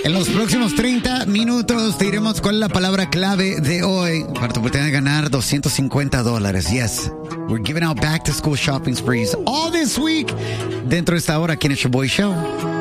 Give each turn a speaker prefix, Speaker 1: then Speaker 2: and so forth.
Speaker 1: En los próximos 30 minutos te diremos cuál es la palabra clave de hoy para tu oportunidad de ganar $250. Yes, we're giving out back to school shopping sprees all this week dentro de esta hora aquí en el Show Boy Show.